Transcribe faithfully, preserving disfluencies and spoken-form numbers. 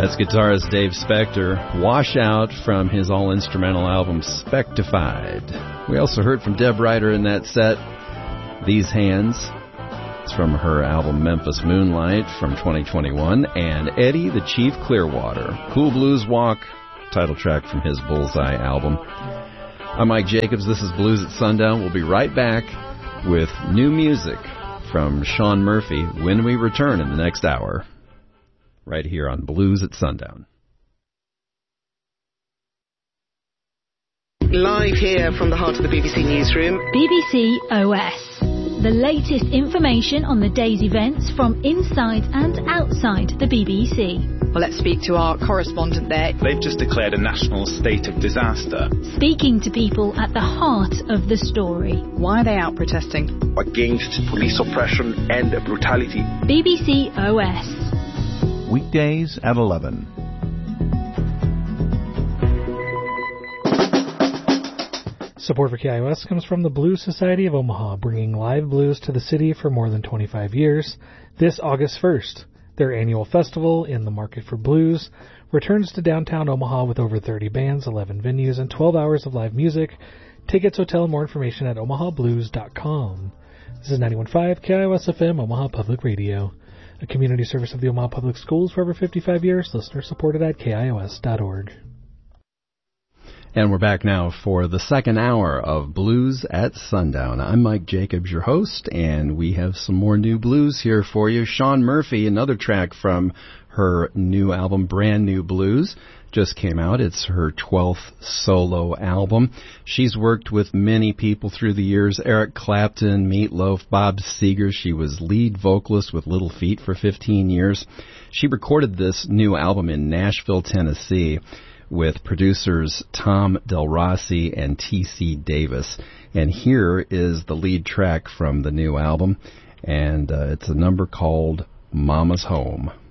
That's guitarist Dave Spector, Washout from his all-instrumental album Spectified. We also heard from Deb Ryder in that set, These Hands. It's from her album Memphis Moonlight from twenty twenty-one. And Eddie the Chief Clearwater, Cool Blues Walk, title track from his Bullseye album. I'm Mike Jacobs. This is Blues at Sundown. We'll be right back with new music from Sean Murphy when we return in the next hour, right here on Blues at Sundown. Live here from the heart of the B B C newsroom. B B C O S. The latest information on the day's events from inside and outside the B B C. Well, let's speak to our correspondent there. They've just declared a national state of disaster. Speaking to people at the heart of the story. Why are they out protesting? Against police oppression and brutality. B B C O S. Weekdays at eleven. Support for K I O S comes from the Blues Society of Omaha, bringing live blues to the city for more than twenty-five years. This August first, their annual festival in the Market for Blues returns to downtown Omaha with over thirty bands, eleven venues, and twelve hours of live music. Tickets, hotel, and more information at omaha blues dot com. This is ninety-one point five K I O S F M, Omaha Public Radio, a community service of the Omaha Public Schools for over fifty-five years, listener supported at K I O S dot org. And we're back now for the second hour of Blues at Sundown. I'm Mike Jacobs, your host, and we have some more new blues here for you. Sean Murphy, another track from her new album, Brand New Blues, just came out. It's her twelfth solo album. She's worked with many people through the years, Eric Clapton, Meatloaf, Bob Seger. She was lead vocalist with Little Feat for fifteen years. She recorded this new album in Nashville, Tennessee, with producers Tom Del Rossi and T C Davis. And here is the lead track from the new album, and uh, it's a number called Mama's Home.